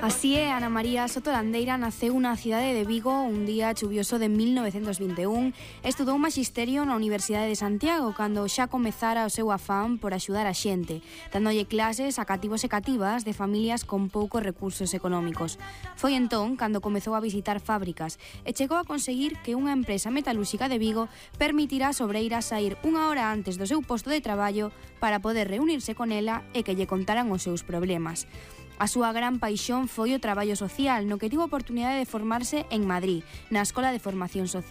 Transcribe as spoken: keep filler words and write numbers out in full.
Así é, Ana María Soto Landeira naceu na cidade de Vigo un día chuvioso de mil novecentos vinte e un. Estudou Maxisterio na Universidade de Santiago cando xa comezara o seu afán por axudar a xente, dándolle clases a cativos e cativas de familias con poucos recursos económicos. Foi entón cando comezou a visitar fábricas e chegou a conseguir que unha empresa metalúrxica de Vigo permitira ás obreiras saír unha hora antes do seu posto de traballo para poder reunirse con ela e que lle contaran os seus problemas. A súa gran paixón foi o traballo social, no que tivo a oportunidade de formarse en Madrid, na Escola de Formación Social.